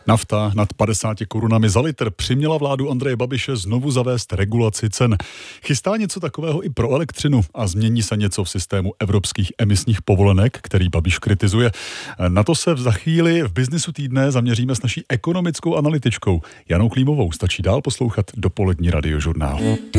Nafta nad 50 korunami za litr přiměla vládu Andreje Babiše znovu zavést regulaci cen. Chystá něco takového i pro elektřinu a změní se něco v systému evropských emisních povolenek, který Babiš kritizuje. Na to se za chvíli v Biznesu týdne zaměříme s naší ekonomickou analytičkou Janou Klímovou. Stačí dál poslouchat dopolední Radiožurnál.